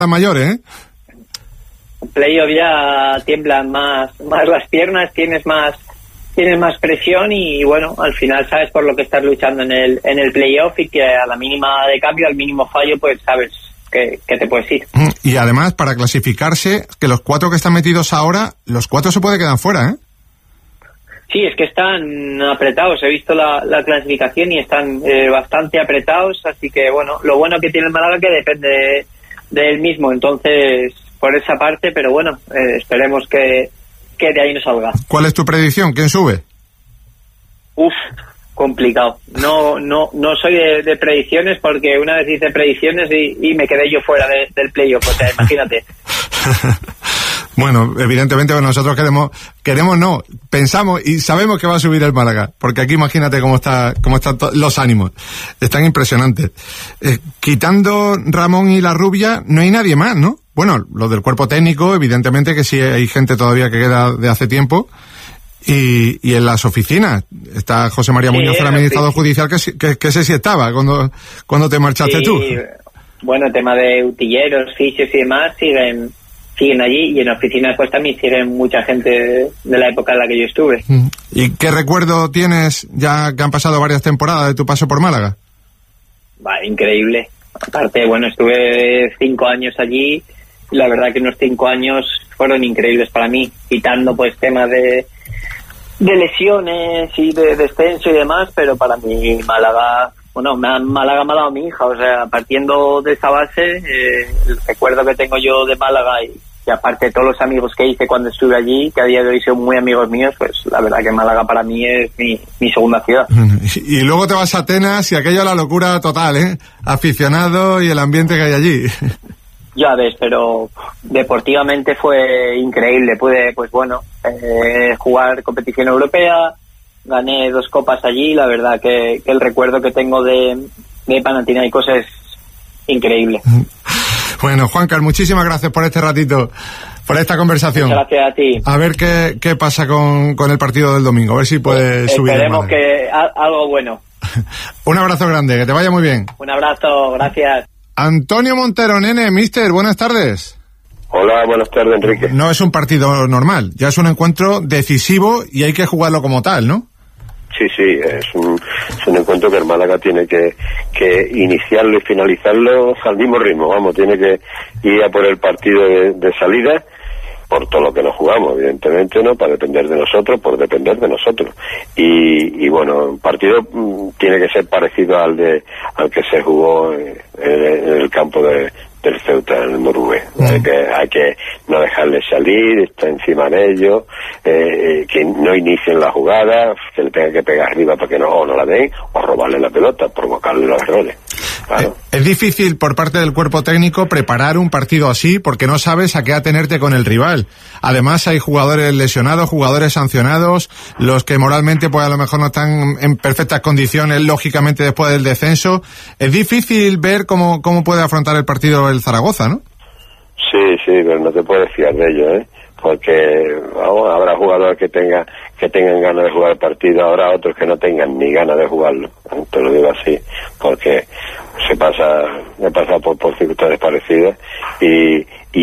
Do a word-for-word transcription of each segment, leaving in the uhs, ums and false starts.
mayores, ¿eh? Playoff ya tiemblan más, más las piernas, tienes más, tienes más presión y bueno, al final sabes por lo que estás luchando en el, en el playoff y que a la mínima de cambio, al mínimo fallo, pues sabes que, que te puedes ir. Y además, para clasificarse, que los cuatro que están metidos ahora, los cuatro se puede quedar fuera, ¿eh? Sí, es que están apretados, he visto la, la clasificación y están eh, bastante apretados, así que bueno, lo bueno que tiene el Málaga que depende de, de él mismo, entonces por esa parte, pero bueno, eh, esperemos que, que de ahí no salga. ¿Cuál es tu predicción? ¿Quién sube? Uf, complicado. No no no soy de, de predicciones porque una vez hice predicciones y, y me quedé yo fuera de, del playoff, o sea, imagínate. Bueno, evidentemente nosotros queremos, queremos no, pensamos y sabemos que va a subir el Málaga, porque aquí imagínate cómo está, cómo están to- los ánimos, están impresionantes. Eh, quitando Ramón y la Rubia, no hay nadie más, ¿no? Bueno, lo del cuerpo técnico, evidentemente que sí hay gente todavía que queda de hace tiempo, y, y en las oficinas está José María Sí, Muñoz, el administrador sí. judicial, que, sí- que, que ese sí estaba cuando, cuando te marchaste Sí, tú. bueno, el tema de utilleros, fisios y demás siguen siguen allí y en oficinas pues también siguen mucha gente de la época en la que yo estuve. ¿Y qué recuerdo tienes ya que han pasado varias temporadas de tu paso por Málaga? Va, increíble. Aparte, bueno, estuve cinco años allí y la verdad que unos cinco años fueron increíbles para mí, quitando pues temas de, de lesiones y de descenso y demás, pero para mí Málaga, bueno, me ha, Málaga me ha dado mi hija, o sea, partiendo de esa base, eh, el recuerdo que tengo yo de Málaga y, y aparte de todos los amigos que hice cuando estuve allí, que a día de hoy son muy amigos míos, pues la verdad que Málaga para mí es mi, mi segunda ciudad. Y, y luego te vas a Atenas y aquello la locura total, ¿eh? Aficionado y el ambiente que hay allí. Ya ves, pero deportivamente fue increíble. Pude, pues bueno, eh, jugar competición europea, gané dos copas allí. La verdad que, que el recuerdo que tengo de, de Panathinaikos es increíble. Bueno, Juancar, muchísimas gracias por este ratito, por esta conversación. Muchas gracias a ti. A ver qué, qué pasa con, con el partido del domingo, a ver si puede subir. Esperemos que a, algo bueno. Un abrazo grande, que te vaya muy bien. Un abrazo, gracias. Antonio Montero, nene, mister, buenas tardes. Hola, buenas tardes, Enrique. No es un partido normal, ya es un encuentro decisivo y hay que jugarlo como tal, ¿no? Sí, sí, es un, es un encuentro que el Málaga tiene que, que iniciarlo y finalizarlo al mismo ritmo, vamos, tiene que ir a por el partido de, de salida, por todo lo que nos jugamos, evidentemente, ¿no? Para depender de nosotros, por depender de nosotros. Y, y bueno, el partido mm, tiene que ser parecido al de al que se jugó en, en el campo de del Ceuta, en el Morubé. Mm. Hay que, hay que no dejarles salir, estar encima de ellos, eh, que no inicien la jugada, que le tengan que pegar arriba para que no, o no la den, o robarle la pelota, provocarle los errores. Claro. Es difícil por parte del cuerpo técnico preparar un partido así porque no sabes a qué atenerte con el rival. Además hay jugadores lesionados, jugadores sancionados, los que moralmente pues a lo mejor no están en perfectas condiciones, lógicamente después del descenso. Es difícil ver cómo, cómo puede afrontar el partido el Zaragoza, ¿no? Sí, sí, pero no te puedes fiar de ellos, ¿eh? Porque vamos, habrá jugadores que tengan que tengan ganas de jugar el partido, habrá otros que no tengan ni ganas de jugarlo. Te lo digo así, porque se pasa, he pasado por, por circunstancias parecidas y,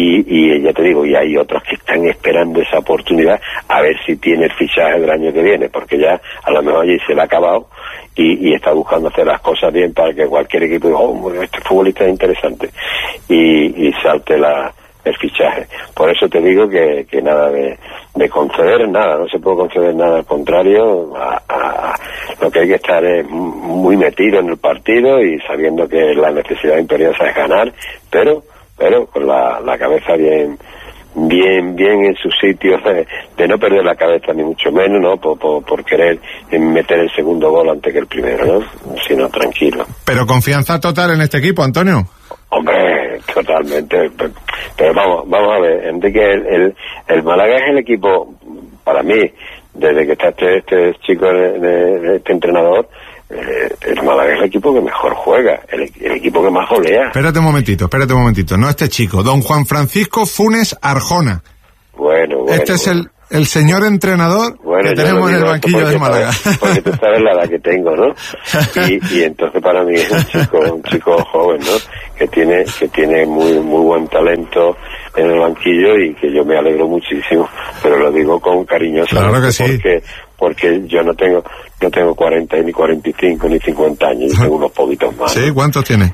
y, y ya te digo, y hay otros que están esperando esa oportunidad a ver si tiene el fichaje del año que viene, porque ya a lo mejor allí se le ha acabado y, y está buscando hacer las cosas bien para que cualquier equipo diga, oh, este futbolista es interesante y, y salte la el fichaje. Por eso te digo que, que nada de, de conceder nada, no se puede conceder nada, al contrario, a, a, lo que hay que estar es muy metido en el partido y sabiendo que la necesidad imperiosa es ganar, pero pero con la, la cabeza bien bien bien en su sitio, de, de no perder la cabeza ni mucho menos, no por, por, por querer meter el segundo gol antes que el primero, no, sino tranquilo. Pero confianza total en este equipo, Antonio. Hombre, totalmente, pero, pero vamos, vamos a ver, Enrique, el, el, el Málaga es el equipo, para mí, desde que está este, este chico, de, de, este entrenador, eh, el Málaga es el equipo que mejor juega, el, el equipo que más golea. Espérate un momentito, espérate un momentito, no este chico, don Juan Francisco Funes Arjona. Bueno, bueno. Este es bueno. el el señor entrenador bueno, que tenemos en el banquillo de Málaga. Sabes, porque tú sabes la edad que tengo, ¿no? Y, y entonces para mí es un chico, un chico joven, ¿no? Que tiene, que tiene muy, muy buen talento en el banquillo y que yo me alegro muchísimo, pero lo digo con cariño, claro que sí. porque, porque yo no tengo, no tengo cuarenta, ni cuarenta y cinco, ni cincuenta años, yo tengo unos poquitos más. Sí, ¿cuántos tiene?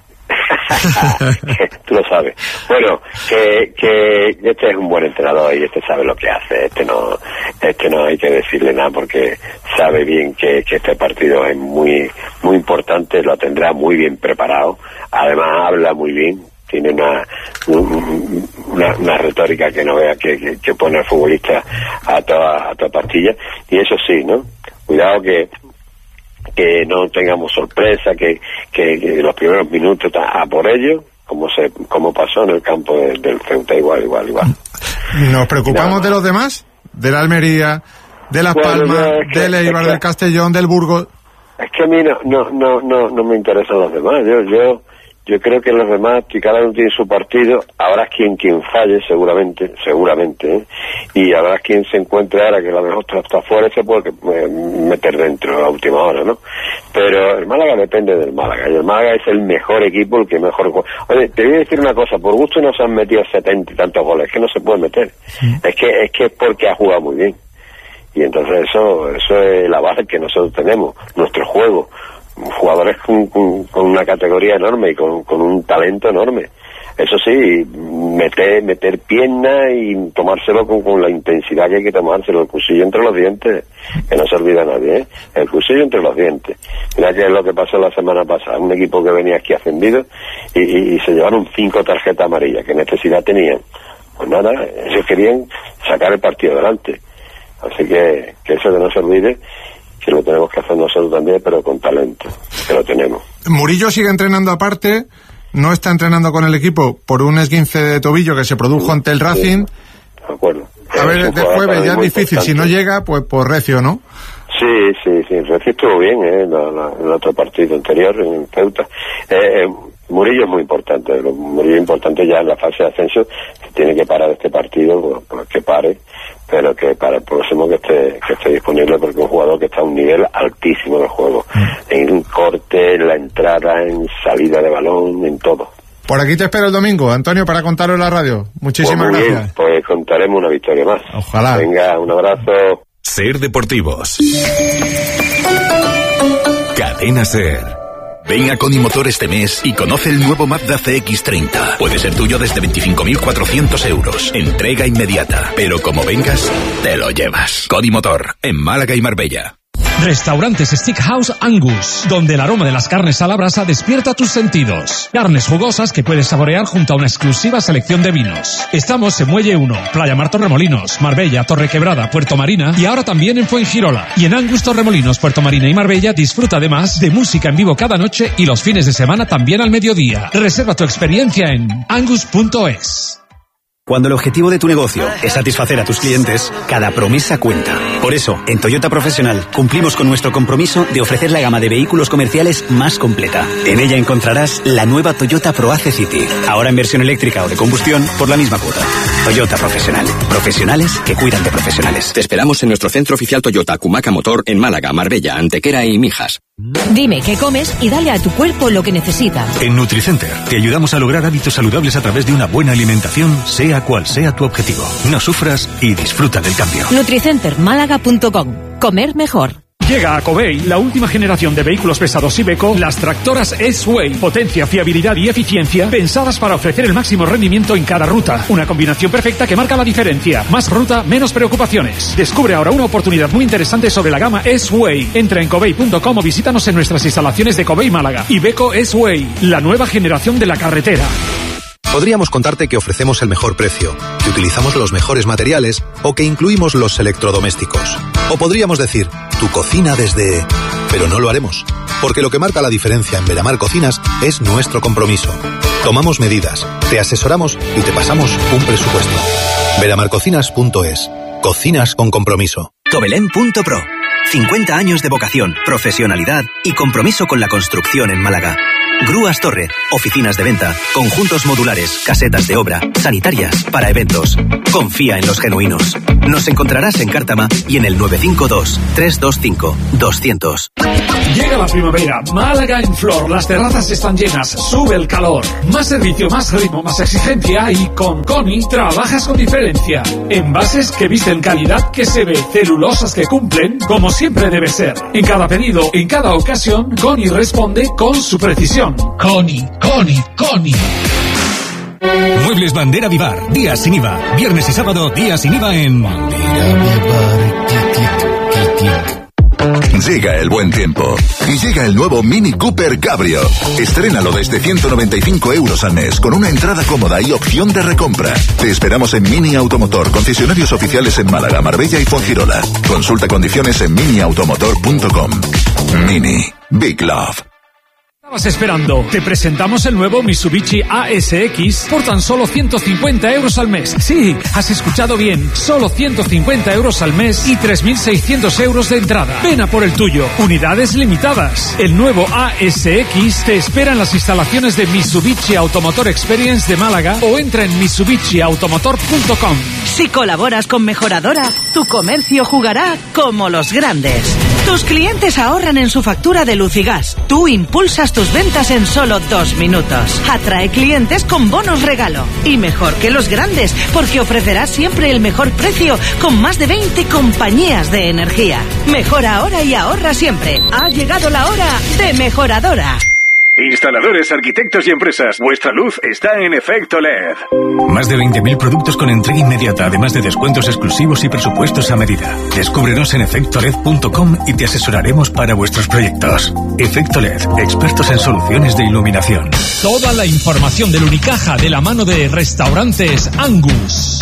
Tú lo sabes. Bueno, que, que este es un buen entrenador y este sabe lo que hace. Este no, este no hay que decirle nada porque sabe bien que, que este partido es muy, muy importante, lo tendrá muy bien preparado. Además habla muy bien, tiene una, una, una retórica que no vea que, que, que pone al futbolista a toda, a toda pastilla. Y eso sí, ¿no? Cuidado que que no tengamos sorpresa, que, que, que los primeros minutos a por ello, como se como pasó en el campo de, del Ceuta, igual, igual, igual. ¿Nos preocupamos de los demás? ¿De la Almería, de Las bueno, Palmas, no, es que, del Eibar, es que, del Castellón, del Burgos? Es que a mí no no no no, no me interesan los demás. Yo yo yo creo que los demás, que cada uno tiene su partido, habrá quien quien falle, seguramente, seguramente, ¿eh? Y habrá quien se encuentre ahora que a lo mejor está, está fuera y se puede meter dentro a última hora, ¿no? Pero el Málaga depende del Málaga, y el Málaga es el mejor equipo, el que mejor... Oye, te voy a decir una cosa, por gusto no se han metido setenta y tantos goles, es que no se puede meter, sí. es que es que es porque ha jugado muy bien, y entonces eso, eso es la base que nosotros tenemos, nuestro juego, jugadores con, con, con una categoría enorme y con, con un talento enorme. Eso sí, meter meter piernas y tomárselo con, con la intensidad que hay que tomárselo, el cuchillo entre los dientes, que no se olvida nadie, ¿eh? El cuchillo entre los dientes. Mira que es lo que pasó la semana pasada, un equipo que venía aquí ascendido y, y, y se llevaron cinco tarjetas amarillas, ¿qué necesidad tenían? Pues nada, ellos querían sacar el partido adelante. Así que, que eso que no se olvide, que lo tenemos que hacer nosotros también, pero con talento, que lo tenemos. Murillo sigue entrenando aparte, no está entrenando con el equipo por un esguince de tobillo que se produjo ante el Racing. Sí, de acuerdo. A ver, de jueves ya es difícil, importante. Si no llega, pues por Recio, ¿no? Sí, sí, sí, Recio estuvo bien, ¿eh? En, la, la, en el otro partido anterior, en Ceuta. Eh, eh, Murillo es muy importante, Murillo es importante ya en la fase de ascenso, se tiene que parar este partido, pues, pues que pare, pero que para el próximo que esté que esté disponible, porque es un jugador que está a un nivel altísimo de juego, mm. en corte, en la entrada, en salida de balón, en todo. Por aquí te espero el domingo, Antonio, para contarlo en la radio. Muchísimas pues gracias. Bien, pues contaremos una victoria más. Ojalá. Venga, un abrazo. Ser Deportivos. Cadena Ser. Ven a Conimotor este mes y conoce el nuevo Mazda C X treinta. Puede ser tuyo desde veinticinco mil cuatrocientos euros. Entrega inmediata. Pero como vengas, te lo llevas. Conimotor, en Málaga y Marbella. Restaurantes Steakhouse Angus, donde el aroma de las carnes a la brasa despierta tus sentidos. Carnes jugosas que puedes saborear junto a una exclusiva selección de vinos. Estamos en Muelle uno, Playa Mar Torremolinos, Marbella, Torrequebrada, Puerto Marina y ahora también en Fuengirola. Y en Angus Torremolinos, Puerto Marina y Marbella disfruta además de música en vivo cada noche y los fines de semana también al mediodía. Reserva tu experiencia en angus punto es. Cuando el objetivo de tu negocio es satisfacer a tus clientes, cada promesa cuenta. Por eso, en Toyota Profesional cumplimos con nuestro compromiso de ofrecer la gama de vehículos comerciales más completa. En ella encontrarás la nueva Toyota ProAce City, ahora en versión eléctrica o de combustión por la misma cuota. Toyota Profesional. Profesionales que cuidan de profesionales. Te esperamos en nuestro centro oficial Toyota Cumaca Motor en Málaga, Marbella, Antequera y Mijas. Dime qué comes y dale a tu cuerpo lo que necesita. En Nutricenter te ayudamos a lograr hábitos saludables a través de una buena alimentación, sea cual sea tu objetivo. No sufras y disfruta del cambio. Nutricenter Málaga punto com. Comer mejor. Llega a Covey la última generación de vehículos pesados Iveco, las tractoras S-Way. Potencia, fiabilidad y eficiencia pensadas para ofrecer el máximo rendimiento en cada ruta. Una combinación perfecta que marca la diferencia. Más ruta, menos preocupaciones. Descubre ahora una oportunidad muy interesante sobre la gama S-Way. Entra en covey punto com o visítanos en nuestras instalaciones de Covey Málaga. Iveco S-Way, la nueva generación de la carretera. Podríamos contarte que ofrecemos el mejor precio, que utilizamos los mejores materiales o que incluimos los electrodomésticos. O podríamos decir, tu cocina desde... Pero no lo haremos, porque lo que marca la diferencia en Veramar Cocinas es nuestro compromiso. Tomamos medidas, te asesoramos y te pasamos un presupuesto. veramar cocinas punto es. Cocinas con compromiso. Tobelén punto pro. cincuenta años de vocación, profesionalidad y compromiso con la construcción en Málaga. Grúas Torre, oficinas de venta, conjuntos modulares, casetas de obra, sanitarias, para eventos. Confía en los genuinos. Nos encontrarás en Cártama y en el nueve cinco dos, tres dos cinco, dos cero cero. Llega la primavera, Málaga en flor, las terrazas están llenas, sube el calor. Más servicio, más ritmo, más exigencia y con Coni trabajas con diferencia. Envases que visten calidad que se ve, celulosas que cumplen como siempre debe ser. En cada pedido, en cada ocasión, Coni responde con su precisión. Coni, Coni, Coni. Muebles Bandera Vivar, días sin I V A. Viernes y sábado, días sin I V A en Bandera Vivar. Llega el buen tiempo y llega el nuevo Mini Cooper Cabrio. Estrénalo desde ciento noventa y cinco euros al mes con una entrada cómoda y opción de recompra. Te esperamos en Mini Automotor, concesionarios oficiales en Málaga, Marbella y Fuengirola. Consulta condiciones en mini automotor punto com. Mini, Big Love. ¿Estabas esperando? Te presentamos el nuevo Mitsubishi A S X por tan solo ciento cincuenta euros al mes. Sí, has escuchado bien, solo ciento cincuenta euros al mes y tres mil seiscientos euros de entrada. Ven a por el tuyo, unidades limitadas. El nuevo A S X te espera en las instalaciones de Mitsubishi Automotor Experience de Málaga o entra en mitsubishi automotor punto com. Si colaboras con Mejoradora, tu comercio jugará como los grandes. Tus clientes ahorran en su factura de luz y gas. Tú impulsas tus ventas en solo dos minutos. Atrae clientes con bonos regalo. Y mejor que los grandes, porque ofrecerás siempre el mejor precio con más de veinte compañías de energía. Mejora ahora y ahorra siempre. Ha llegado la hora de Mejoradora. Instaladores, arquitectos y empresas, vuestra luz está en Efecto L E D. Más de veinte mil productos con entrega inmediata, además de descuentos exclusivos y presupuestos a medida. Descúbrenos en efecto led punto com y te asesoraremos para vuestros proyectos. Efecto L E D, expertos en soluciones de iluminación. Toda la información del Unicaja de la mano de Restaurantes Angus.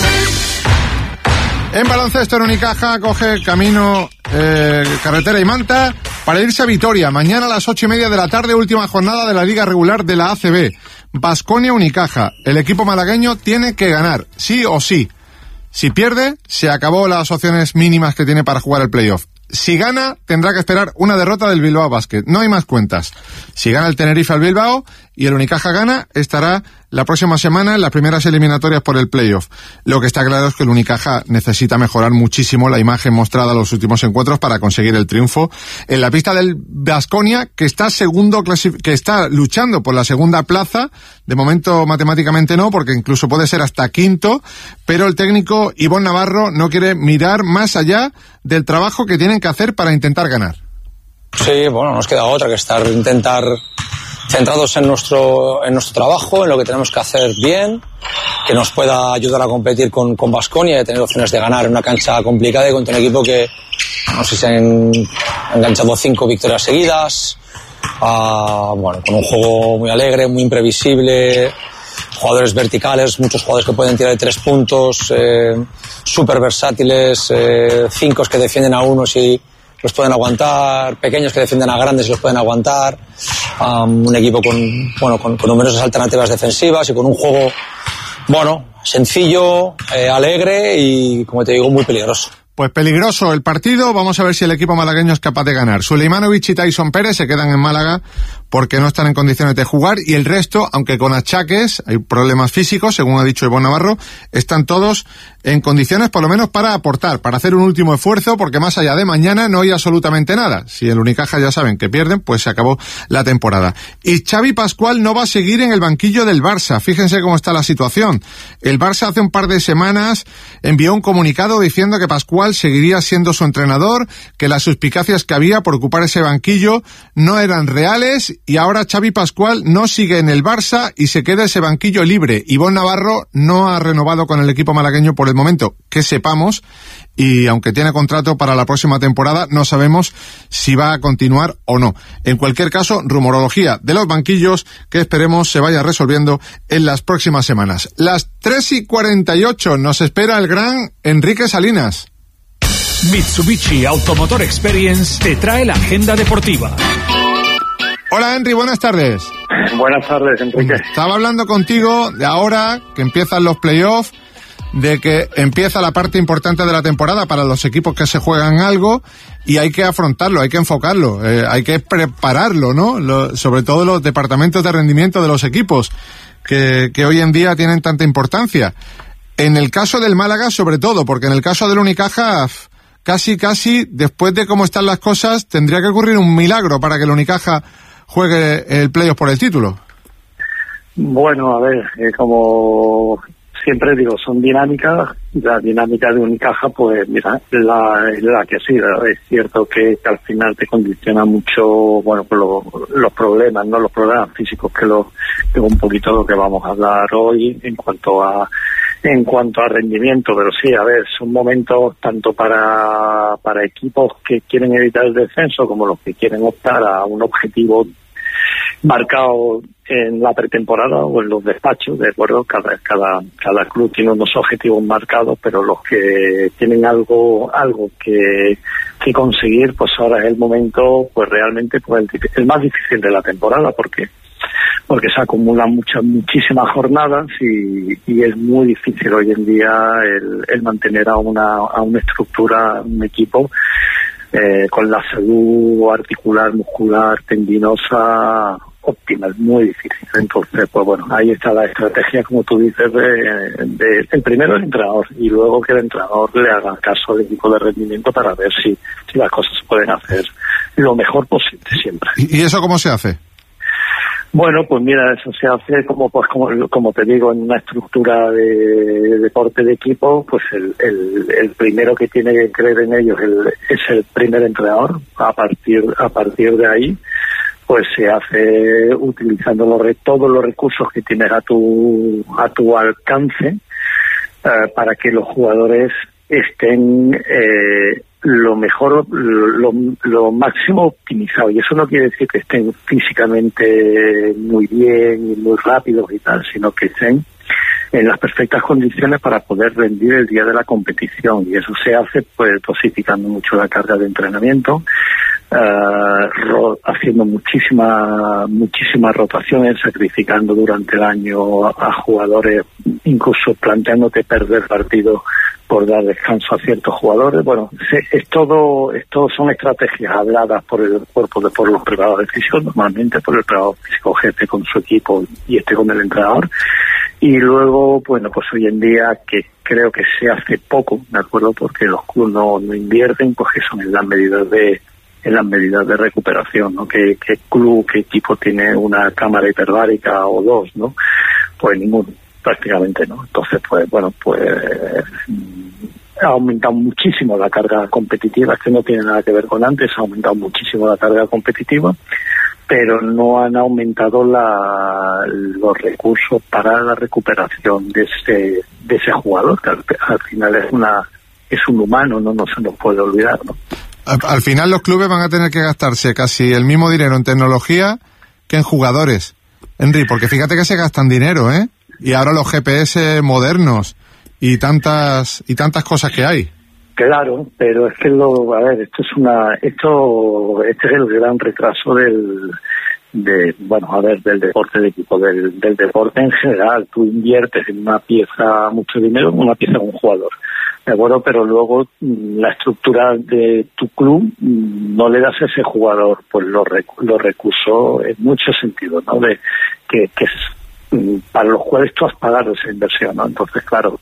En baloncesto, en Unicaja coge camino, eh, carretera y Manta para irse a Vitoria. Mañana a las ocho y media de la tarde, última jornada de la liga regular de la A C B. Baskonia Unicaja. El equipo malagueño tiene que ganar, sí o sí. Si pierde, se acabó las opciones mínimas que tiene para jugar el playoff. Si gana, tendrá que esperar una derrota del Bilbao Basket. No hay más cuentas. Si gana el Tenerife al Bilbao y el Unicaja gana, estará la próxima semana en las primeras eliminatorias por el playoff. Lo que está claro es que el Unicaja necesita mejorar muchísimo la imagen mostrada en los últimos encuentros para conseguir el triunfo en la pista del Baskonia, que está segundo clasif- que está luchando por la segunda plaza. De momento matemáticamente no, porque incluso puede ser hasta quinto, pero el técnico Ivón Navarro no quiere mirar más allá del trabajo que tienen que hacer para intentar ganar. Sí, bueno, nos queda otra que estar, intentar centrados en nuestro en nuestro trabajo, en lo que tenemos que hacer bien, que nos pueda ayudar a competir con con Baskonia y a tener opciones de ganar en una cancha complicada y contra un equipo que no sé si han enganchado cinco victorias seguidas, uh, bueno, con un juego muy alegre, muy imprevisible, jugadores verticales, muchos jugadores que pueden tirar de tres puntos, eh, súper versátiles, eh, cinco que defienden a unos y los pueden aguantar, pequeños que defienden a grandes y los pueden aguantar, um, un equipo con, bueno, con, con numerosas alternativas defensivas y con un juego, bueno, sencillo, eh, alegre y, como te digo, muy peligroso. Pues peligroso el partido, vamos a ver si el equipo malagueño es capaz de ganar. Suleimanovic y Tyson Pérez se quedan en Málaga porque no están en condiciones de jugar y el resto, aunque con achaques, hay problemas físicos, según ha dicho Ivón Navarro, están todos en condiciones por lo menos para aportar, para hacer un último esfuerzo, porque más allá de mañana no hay absolutamente nada. Si el Unicaja ya saben que pierden, pues se acabó la temporada. Y Xavi Pascual no va a seguir en el banquillo del Barça. Fíjense cómo está la situación. El Barça hace un par de semanas envió un comunicado diciendo que Pascual seguiría siendo su entrenador, que las suspicacias que había por ocupar ese banquillo no eran reales, y ahora Xavi Pascual no sigue en el Barça y se queda ese banquillo libre. Ivón Navarro no ha renovado con el equipo malagueño por el momento, que sepamos, y aunque tiene contrato para la próxima temporada, no sabemos si va a continuar o no. En cualquier caso, rumorología de los banquillos que esperemos se vaya resolviendo en las próximas semanas. Las tres y cuarenta y ocho nos espera el gran Enrique Salinas. Mitsubishi Automotor Experience te trae la agenda deportiva. Hola Henry, buenas tardes. Buenas tardes, Enrique. Estaba hablando contigo de ahora que empiezan los playoffs, de que empieza la parte importante de la temporada para los equipos que se juegan algo y hay que afrontarlo, hay que enfocarlo, eh, hay que prepararlo, ¿no? Lo, sobre todo los departamentos de rendimiento de los equipos que, que hoy en día tienen tanta importancia. En el caso del Málaga, sobre todo, porque en el caso del Unicaja, casi, casi, después de cómo están las cosas, tendría que ocurrir un milagro para que el Unicaja juegue el playoff por el título. Bueno, a ver, eh, como siempre digo, son dinámicas, la dinámica de Unicaja, pues mira, la, la que sí, es cierto que, que al final te condiciona mucho, bueno, pues lo, los problemas, ¿no? Los problemas físicos, que lo, que un poquito lo que vamos a hablar hoy en cuanto a en cuanto a rendimiento, pero sí, a ver, son momentos tanto para, para equipos que quieren evitar el descenso como los que quieren optar a un objetivo marcado en la pretemporada o en los despachos, de acuerdo, cada cada cada club tiene unos objetivos marcados, pero los que tienen algo algo que que conseguir, pues ahora es el momento, pues realmente pues el, el más difícil de la temporada, porque porque se acumulan muchas muchísimas jornadas y, y es muy difícil hoy en día el, el mantener a una a una estructura, un equipo eh, con la salud articular, muscular, tendinosa óptima, es muy difícil. Entonces, pues bueno, ahí está la estrategia, como tú dices, de, de el primero el entrenador, y luego que el entrenador le haga caso al equipo de rendimiento para ver si, si las cosas se pueden hacer lo mejor posible siempre. ¿Y eso cómo se hace? Bueno, pues mira, eso se hace como pues como, como te digo, en una estructura de, de deporte de equipo, pues el, el, el primero que tiene que creer en ellos el, es el primer entrenador. A partir a partir de ahí, pues se hace utilizando los, todos los recursos que tienes a tu a tu alcance eh, para que los jugadores estén eh, lo mejor, lo, lo máximo optimizado. Y eso no quiere decir que estén físicamente muy bien y muy rápidos y tal, sino que estén en las perfectas condiciones para poder rendir el día de la competición. Y eso se hace pues dosificando mucho la carga de entrenamiento, Uh, ro- haciendo muchísima muchísimas rotaciones, sacrificando durante el año a, a jugadores, incluso planteándote perder partidos por dar descanso a ciertos jugadores. Bueno, se, es todo, esto son estrategias habladas por el cuerpo de por los preparadores físicos, normalmente por el preparador físico jefe con su equipo y este con el entrenador. Y luego, bueno, pues hoy en día, que creo que se hace poco, ¿de acuerdo? Porque los clubes no, no invierten, pues que son en las medidas de en las medidas de recuperación, ¿no? ¿Qué, qué club, qué equipo tiene una cámara hiperbárica o dos, ¿no? Pues ninguno, prácticamente, ¿no? Entonces, pues, bueno, pues ha aumentado muchísimo la carga competitiva, es que no tiene nada que ver con antes, ha aumentado muchísimo la carga competitiva, pero no han aumentado la, los recursos para la recuperación de ese, de ese jugador, que al, al final es una es un humano, no, no se nos puede olvidar, ¿no? Al final los clubes van a tener que gastarse casi el mismo dinero en tecnología que en jugadores, Henry, porque fíjate que se gastan dinero, ¿eh? Y ahora los G P S modernos y tantas y tantas cosas que hay. Claro, pero es que lo, a ver, esto es una, esto, este es el gran retraso del, de, bueno, a ver, del deporte de equipo, del, del deporte en general. Tú inviertes en una pieza mucho dinero, en una pieza con un jugador. De acuerdo, pero luego la estructura de tu club no le das a ese jugador pues los, rec- los recursos en muchos sentidos, ¿no? De que, que es, para los cuales tú has pagado esa inversión, ¿no? Entonces, claro,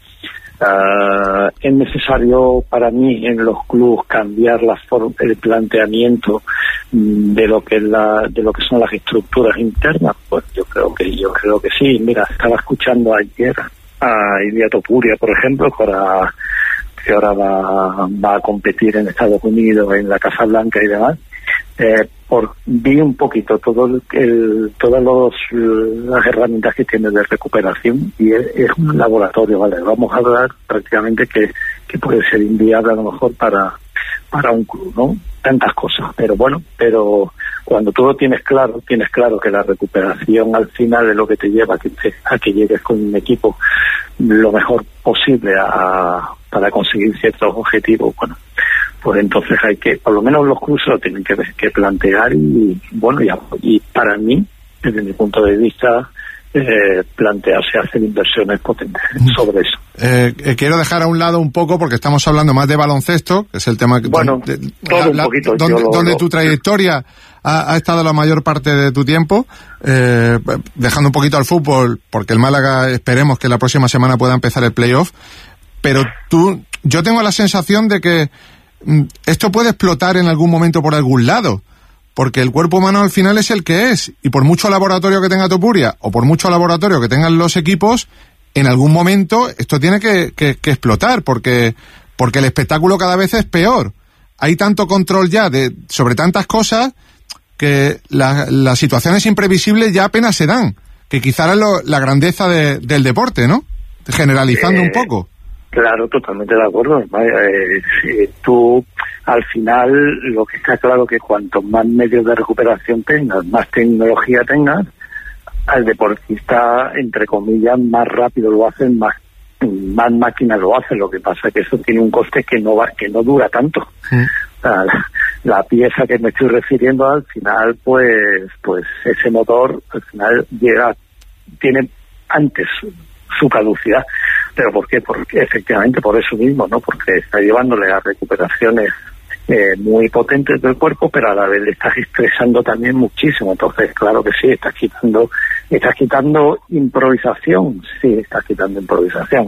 uh, es necesario para mí en los clubes cambiar la forma, el planteamiento de lo que es la, de lo que son las estructuras internas. Pues yo creo que yo creo que sí. Mira, estaba escuchando ayer a Ilia Topuria, por ejemplo, para que ahora va, va a competir en Estados Unidos, en la Casa Blanca y demás. Eh, por, vi un poquito todo el, el, todas los, las herramientas que tiene de recuperación y es, es un laboratorio, ¿vale? Vamos a hablar prácticamente que, que puede ser inviable a lo mejor para, para un club, ¿no? Tantas cosas, pero bueno, pero cuando tú lo tienes claro, tienes claro que la recuperación al final es lo que te lleva a que, te, a que llegues con un equipo lo mejor posible a, para conseguir ciertos objetivos, bueno, pues entonces hay que, por lo menos los clubes lo tienen que, que plantear y bueno, y, y para mí, desde mi punto de vista, eh, plantearse hacer inversiones potentes sobre eso. Eh, eh, quiero dejar a un lado un poco, porque estamos hablando más de baloncesto, que es el tema que bueno, donde, todo la, un poquito, donde, lo, donde lo, tu trayectoria ha, ha estado la mayor parte de tu tiempo, eh, dejando un poquito al fútbol, porque el Málaga esperemos que la próxima semana pueda empezar el playoff, pero tú, yo tengo la sensación de que mm, esto puede explotar en algún momento por algún lado, porque el cuerpo humano al final es el que es, y por mucho laboratorio que tenga Topuria, o por mucho laboratorio que tengan los equipos, en algún momento esto tiene que, que, que explotar, porque, porque el espectáculo cada vez es peor. Hay tanto control ya de, sobre tantas cosas, que la, las situaciones imprevisibles ya apenas se dan, que quizá es lo, la grandeza de, del deporte, ¿no? Generalizando eh, un poco. Claro, totalmente de acuerdo. Eh, si tú, al final, lo que está claro que cuanto más medios de recuperación tengas, más tecnología tengas, al deportista, entre comillas, más rápido lo hacen, más más máquinas lo hacen. Lo que pasa es que eso tiene un coste que no va, que no dura tanto. Sí. O sea, la, la pieza que me estoy refiriendo, al final, pues pues ese motor, al final, llega, tiene antes su caducidad. ¿Pero por qué? Porque efectivamente por eso mismo, ¿no? Porque está llevándole a recuperaciones eh, muy potentes del cuerpo, pero a la vez le estás estresando también muchísimo. Entonces, claro que sí, estás quitando, estás quitando improvisación, sí, estás quitando improvisación.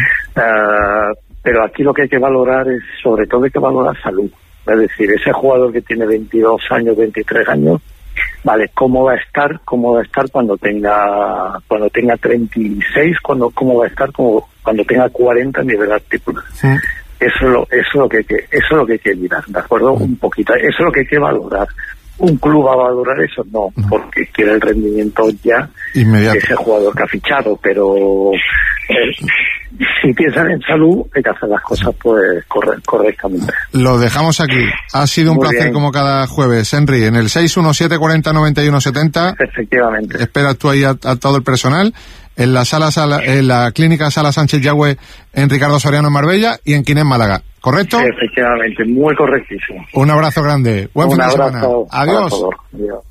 Uh, pero aquí lo que hay que valorar es, sobre todo hay que valorar salud. Es decir, ese jugador que tiene veintidós años, veintitrés años, vale, ¿cómo va a estar? ¿Cómo va a estar cuando tenga cuando tenga treinta y seis? Cuando, ¿Cómo va a estar como cuando tenga cuarenta a nivel articular? Sí. Eso es lo, eso es lo que hay que, eso es lo que hay que mirar, ¿de acuerdo? Un poquito, eso es lo que hay que valorar. ¿Un club va a valorar eso? No, no. Porque quiere el rendimiento ya inmediato de ese jugador que ha fichado, pero eh, si piensan en salud, hay que hacer las cosas pues corre, correctamente. Lo dejamos aquí. Ha sido un Muy placer bien. Como cada jueves, Henry, en el seis uno siete cuarenta noventa y uno setenta. Efectivamente. Esperas tú ahí a, a todo el personal. En la sala, sala en la clínica Sala Sánchez Yagüe en Ricardo Soriano en Marbella y en Quinés Málaga, ¿correcto? Sí, efectivamente, muy correctísimo. Un abrazo grande, buen Un fin de abrazo, semana. Adiós. Adiós.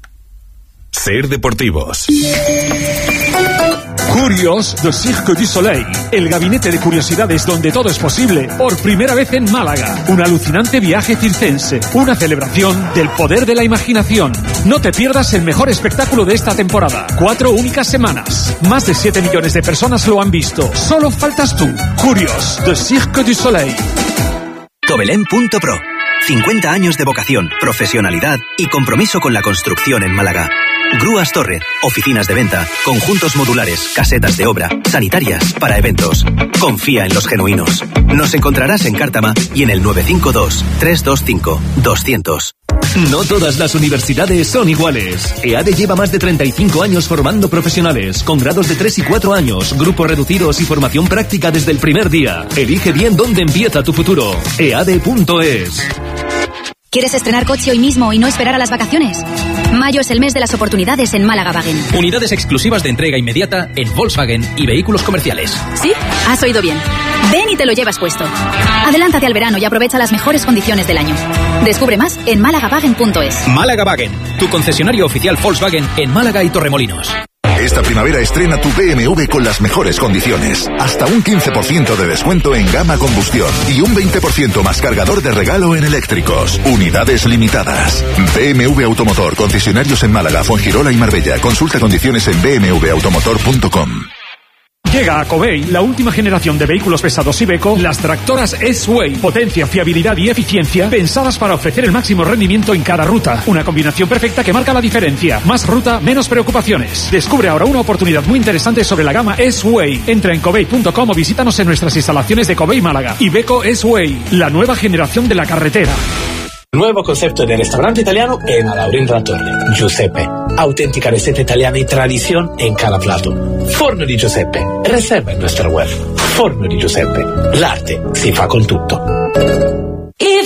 Ser Deportivos. Curios de Cirque du Soleil, el gabinete de curiosidades donde todo es posible, por primera vez en Málaga. Un alucinante viaje circense, una celebración del poder de la imaginación. No te pierdas el mejor espectáculo de esta temporada. Cuatro únicas semanas. Más de siete millones de personas lo han visto. Solo faltas tú. Curios de Cirque du Soleil. Tobelén punto pro. cincuenta años de vocación, profesionalidad y compromiso con la construcción en Málaga. Grúas Torre, oficinas de venta, conjuntos modulares, casetas de obra, sanitarias, para eventos. Confía en los genuinos. Nos encontrarás en Cártama y en el nueve cinco dos, tres dos cinco, dos cero cero. No todas las universidades son iguales. EADE lleva más de treinta y cinco años formando profesionales, con grados de tres y cuatro años, grupos reducidos y formación práctica desde el primer día. Elige bien dónde empieza tu futuro. E A D punto es. ¿Quieres estrenar coche hoy mismo y no esperar a las vacaciones? Mayo es el mes de las oportunidades en Málaga Wagen. Unidades exclusivas de entrega inmediata en Volkswagen y vehículos comerciales. ¿Sí? Has oído bien. Ven y te lo llevas puesto. Adelántate al verano y aprovecha las mejores condiciones del año. Descubre más en málaga wagen punto es. Málaga Wagen, tu concesionario oficial Volkswagen en Málaga y Torremolinos. Esta primavera estrena tu B M W con las mejores condiciones. Hasta un quince por ciento de descuento en gama combustión y un veinte por ciento más cargador de regalo en eléctricos. Unidades limitadas. B M W Automotor, concesionarios en Málaga, Fuengirola y Marbella. Consulta condiciones en b m w automotor punto com. Llega a Covey la última generación de vehículos pesados Iveco, las tractoras S-Way. Potencia, fiabilidad y eficiencia pensadas para ofrecer el máximo rendimiento en cada ruta. Una combinación perfecta que marca la diferencia. Más ruta, menos preocupaciones. Descubre ahora una oportunidad muy interesante sobre la gama S-Way. Entra en covey punto com o visítanos en nuestras instalaciones de Covey Málaga. Iveco S-Way, la nueva generación de la carretera. Nuevo concepto de restaurante italiano en Alaurín La Torre. Giuseppe. Auténtica receta italiana y tradición en cada plato. Forno di Giuseppe. Reserva en nuestra web. Forno di Giuseppe. L'arte si fa con tutto. Y Verde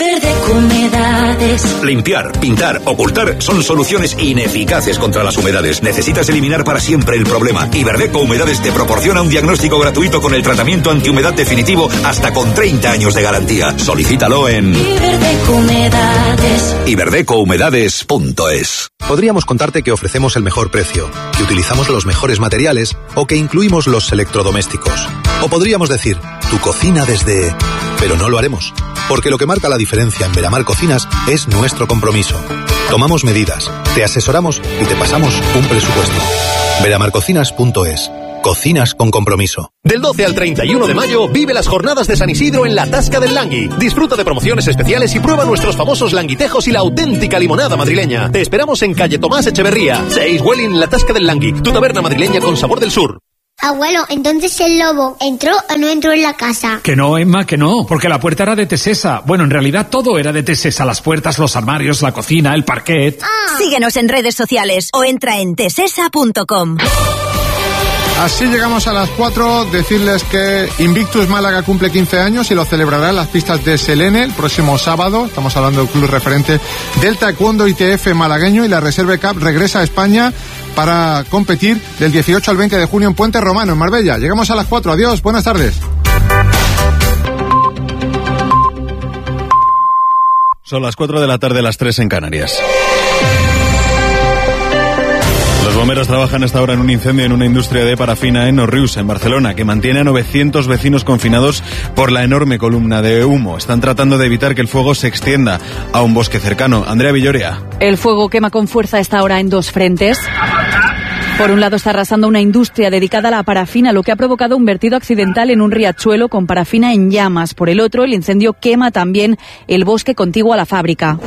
Humedades. Limpiar, pintar, ocultar son soluciones ineficaces contra las humedades. Necesitas eliminar para siempre el problema. Iberdeco Humedades te proporciona un diagnóstico gratuito con el tratamiento antihumedad definitivo hasta con treinta años de garantía. Solicítalo en Iberdeco Humedades. iberdeco humedades punto es. Podríamos contarte que ofrecemos el mejor precio, que utilizamos los mejores materiales o que incluimos los electrodomésticos. O podríamos decir, tu cocina desde... Pero no lo haremos, porque lo que marca la diferencia en Veramar Cocinas es nuestro compromiso. Tomamos medidas, te asesoramos y te pasamos un presupuesto. veramar cocinas punto es. Cocinas con compromiso. Del doce al treinta y uno de mayo, vive las jornadas de San Isidro en la Tasca del Langui. Disfruta de promociones especiales y prueba nuestros famosos languitejos y la auténtica limonada madrileña. Te esperamos en calle Tomás Echeverría, seis Welling, la Tasca del Langui, tu taberna madrileña con sabor del sur. Abuelo, entonces el lobo ¿entró o no entró en la casa? Que no, Emma, que no, porque la puerta era de Tesesa. Bueno, en realidad todo era de Tesesa, las puertas, los armarios, la cocina, el parquet. Ah. Síguenos en redes sociales o entra en tesesa punto com. Así llegamos a las cuatro, decirles que Invictus Málaga cumple quince años y lo celebrará en las pistas de Selene el próximo sábado. Estamos hablando del club referente del Taekwondo I T F malagueño, y la Reserve Cup regresa a España para competir del dieciocho al veinte de junio en Puente Romano, en Marbella. Llegamos a las cuatro, adiós, buenas tardes. Son las cuatro de la tarde, las tres en Canarias. Los bomberos trabajan hasta ahora en un incendio en una industria de parafina en Òrrius, en Barcelona, que mantiene a novecientos vecinos confinados por la enorme columna de humo. Están tratando de evitar que el fuego se extienda a un bosque cercano. Andrea Villoria. El fuego quema con fuerza esta hora en dos frentes. Por un lado está arrasando una industria dedicada a la parafina, lo que ha provocado un vertido accidental en un riachuelo con parafina en llamas. Por el otro, el incendio quema también el bosque contiguo a la fábrica.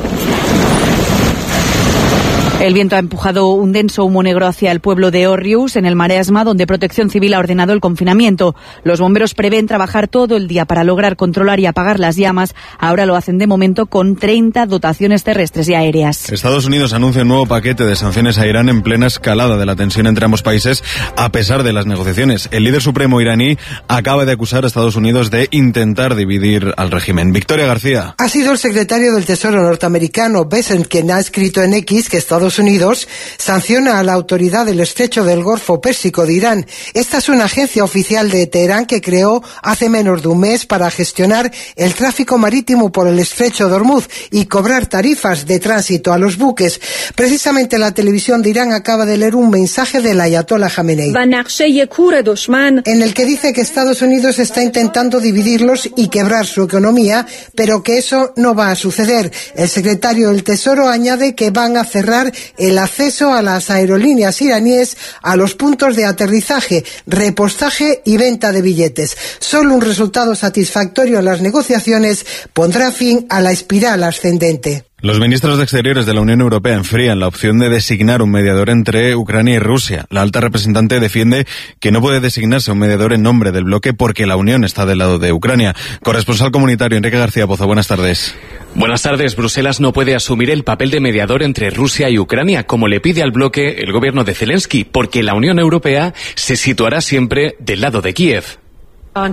El viento ha empujado un denso humo negro hacia el pueblo de Òrrius, en el Maresma, donde Protección Civil ha ordenado el confinamiento. Los bomberos prevén trabajar todo el día para lograr controlar y apagar las llamas. Ahora lo hacen de momento con treinta dotaciones terrestres y aéreas. Estados Unidos anuncia un nuevo paquete de sanciones a Irán en plena escalada de la tensión entre ambos países, a pesar de las negociaciones. El líder supremo iraní acaba de acusar a Estados Unidos de intentar dividir al régimen. Victoria García. Ha sido el secretario del Tesoro norteamericano, Bessent, quien ha escrito en X que Estados Unidos sanciona a la autoridad del estrecho del Golfo Pérsico de Irán. Esta es una agencia oficial de Teherán que creó hace menos de un mes para gestionar el tráfico marítimo por el estrecho de Hormuz y cobrar tarifas de tránsito a los buques. Precisamente la televisión de Irán acaba de leer un mensaje del ayatollah Jamenei, en el que dice que Estados Unidos está intentando dividirlos y quebrar su economía, pero que eso no va a suceder. El secretario del Tesoro añade que van a cerrar el acceso a las aerolíneas iraníes a los puntos de aterrizaje, repostaje y venta de billetes. Solo un resultado satisfactorio en las negociaciones pondrá fin a la espiral ascendente. Los ministros de Exteriores de la Unión Europea enfrían la opción de designar un mediador entre Ucrania y Rusia. La alta representante defiende que no puede designarse un mediador en nombre del bloque porque la Unión está del lado de Ucrania. Corresponsal comunitario Enrique García Pozo, buenas tardes. Buenas tardes. Bruselas no puede asumir el papel de mediador entre Rusia y Ucrania, como le pide al bloque el gobierno de Zelensky, porque la Unión Europea se situará siempre del lado de Kiev. No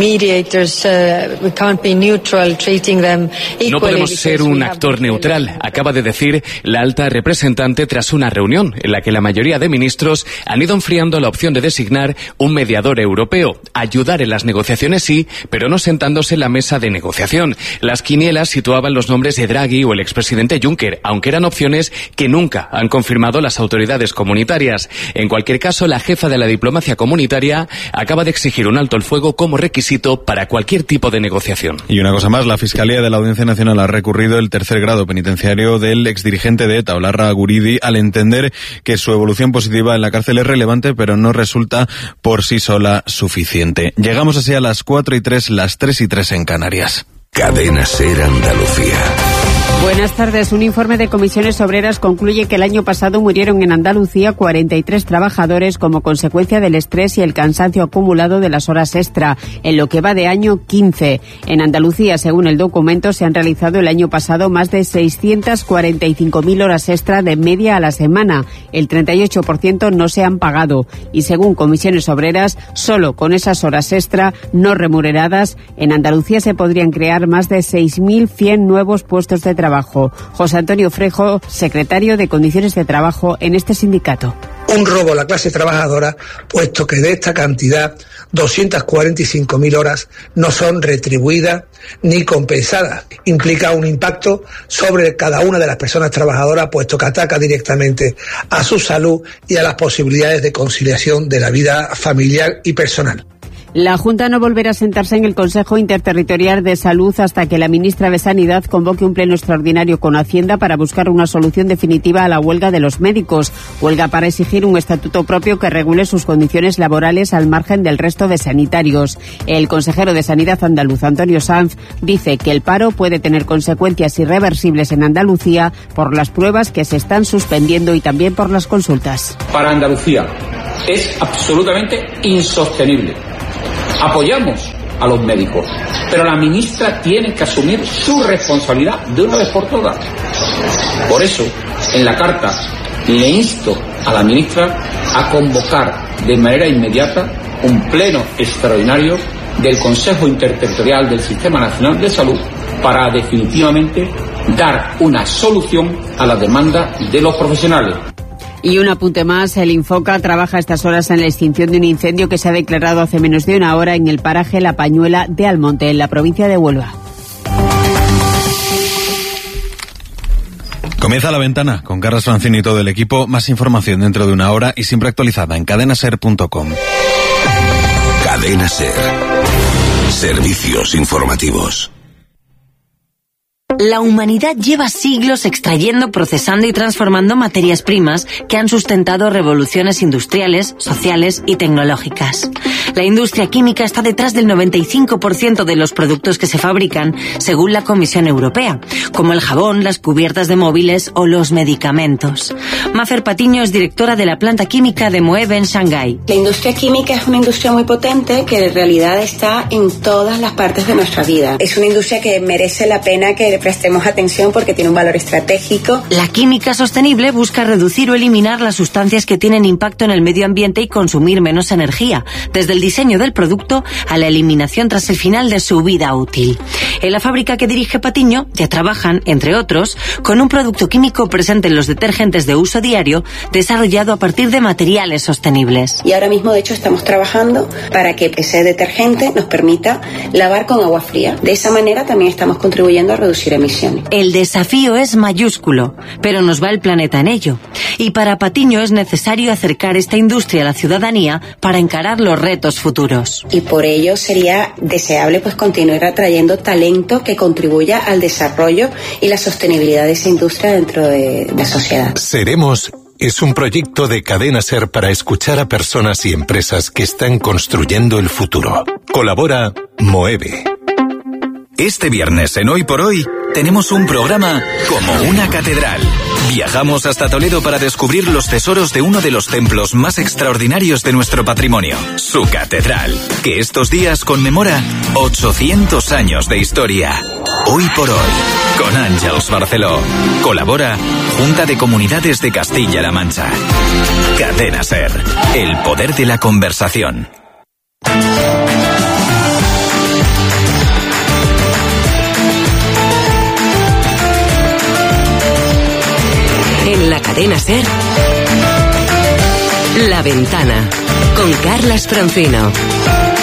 podemos ser un actor neutral, acaba de decir la alta representante tras una reunión en la que la mayoría de ministros han ido enfriando la opción de designar un mediador europeo. Ayudar en las negociaciones sí, pero no sentándose en la mesa de negociación. Las quinielas situaban los nombres de Draghi o el expresidente Juncker, aunque eran opciones que nunca han confirmado las autoridades comunitarias. En cualquier caso, la jefa de la diplomacia comunitaria acaba de exigir un alto el fuego como requisito para cualquier tipo de negociación. Y una cosa más, la Fiscalía de la Audiencia Nacional ha recurrido el tercer grado penitenciario del exdirigente de ETA, Olarra Guridi, al entender que su evolución positiva en la cárcel es relevante, pero no resulta por sí sola suficiente. Llegamos así a las cuatro y tres, las tres y tres en Canarias. Cadena Ser Andalucía. Buenas tardes. Un informe de Comisiones Obreras concluye que el año pasado murieron en Andalucía cuarenta y tres trabajadores como consecuencia del estrés y el cansancio acumulado de las horas extra. En lo que va de año, quince. En Andalucía, según el documento, se han realizado el año pasado más de seiscientas cuarenta y cinco mil horas extra de media a la semana. El treinta y ocho por ciento no se han pagado. Y según Comisiones Obreras, solo con esas horas extra no remuneradas, en Andalucía se podrían crear más de seis mil cien nuevos puestos de trabajo. José Antonio Frejo, secretario de Condiciones de Trabajo en este sindicato. Un robo a la clase trabajadora, puesto que de esta cantidad, doscientas cuarenta y cinco mil horas no son retribuidas ni compensadas. Implica un impacto sobre cada una de las personas trabajadoras, puesto que ataca directamente a su salud y a las posibilidades de conciliación de la vida familiar y personal. La Junta no volverá a sentarse en el Consejo Interterritorial de Salud hasta que la ministra de Sanidad convoque un pleno extraordinario con Hacienda para buscar una solución definitiva a la huelga de los médicos. Huelga para exigir un estatuto propio que regule sus condiciones laborales al margen del resto de sanitarios. El consejero de Sanidad andaluz, Antonio Sanz, dice que el paro puede tener consecuencias irreversibles en Andalucía por las pruebas que se están suspendiendo y también por las consultas. Para Andalucía es absolutamente insostenible. Apoyamos a los médicos, pero la ministra tiene que asumir su responsabilidad de una vez por todas. Por eso, en la carta, le insto a la ministra a convocar de manera inmediata un pleno extraordinario del Consejo Interterritorial del Sistema Nacional de Salud para definitivamente dar una solución a la demanda de los profesionales. Y un apunte más, el Infoca trabaja a estas horas en la extinción de un incendio que se ha declarado hace menos de una hora en el paraje La Pañuela de Almonte, en la provincia de Huelva. Comienza La Ventana con Carlos Francini y todo el equipo. Más información dentro de una hora y siempre actualizada en cadena ser punto com. Cadena Ser. Servicios informativos. La humanidad lleva siglos extrayendo, procesando y transformando materias primas que han sustentado revoluciones industriales, sociales y tecnológicas. La industria química está detrás del noventa y cinco por ciento de los productos que se fabrican, según la Comisión Europea, como el jabón, las cubiertas de móviles o los medicamentos. Mafer Patiño es directora de la planta química de Moeb en Shanghái. La industria química es una industria muy potente que en realidad está en todas las partes de nuestra vida. Es una industria que merece la pena que prestemos atención porque tiene un valor estratégico. La química sostenible busca reducir o eliminar las sustancias que tienen impacto en el medio ambiente y consumir menos energía, desde el diseño del producto a la eliminación tras el final de su vida útil. En la fábrica que dirige Patiño ya trabajan, entre otros, con un producto químico presente en los detergentes de uso diario, desarrollado a partir de materiales sostenibles. Y ahora mismo, de hecho, estamos trabajando para que ese detergente nos permita lavar con agua fría. De esa manera también estamos contribuyendo a reducir emisiones. El desafío es mayúsculo, pero nos va el planeta en ello. Y para Patiño es necesario acercar esta industria a la ciudadanía para encarar los retos futuros. Y por ello sería deseable pues continuar atrayendo talento que contribuya al desarrollo y la sostenibilidad de esa industria dentro de la sociedad. Seremos es un proyecto de Cadena Ser para escuchar a personas y empresas que están construyendo el futuro. Colabora Moeve. Este viernes en Hoy por Hoy tenemos un programa como una catedral. Viajamos hasta Toledo para descubrir los tesoros de uno de los templos más extraordinarios de nuestro patrimonio, su catedral, que estos días conmemora ochocientos años de historia. Hoy por Hoy, con Àngels Barceló. Colabora Junta de Comunidades de Castilla-La Mancha. Cadena Ser, el poder de la conversación. En la cadena Ser, La Ventana, con Carlas Francino.